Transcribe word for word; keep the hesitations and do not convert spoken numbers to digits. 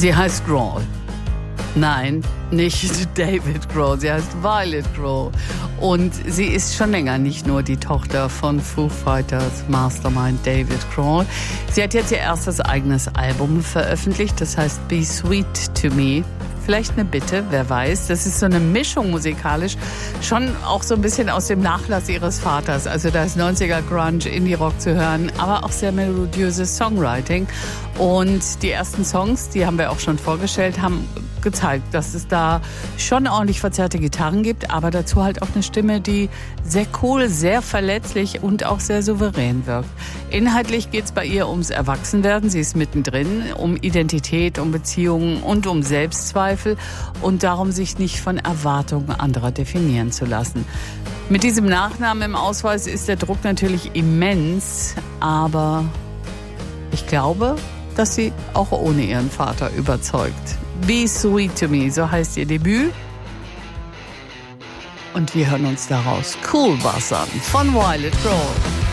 Sie heißt Grohl. Nein, nicht David Grohl, sie heißt Violet Grohl. Und sie ist schon länger nicht nur die Tochter von Foo Fighters Mastermind David Grohl. Sie hat jetzt ihr erstes eigenes Album veröffentlicht, das heißt Be Sweet to Me. Vielleicht eine Bitte, wer weiß. Das ist so eine Mischung musikalisch, schon auch so ein bisschen aus dem Nachlass ihres Vaters. Also da ist neunziger Grunge, Indie-Rock zu hören, aber auch sehr melodiöses Songwriting. Und die ersten Songs, die haben wir auch schon vorgestellt, haben gezeigt, dass es da schon ordentlich verzerrte Gitarren gibt, aber dazu halt auch eine Stimme, die sehr cool, sehr verletzlich und auch sehr souverän wirkt. Inhaltlich geht es bei ihr ums Erwachsenwerden, sie ist mittendrin, um Identität, um Beziehungen und um Selbstzweifel und darum, sich nicht von Erwartungen anderer definieren zu lassen. Mit diesem Nachnamen im Ausweis ist der Druck natürlich immens, aber ich glaube, dass sie auch ohne ihren Vater überzeugt. Be Sweet to Me, so heißt ihr Debüt. Und wir hören uns daraus Cool Bus an von Violet Grohl.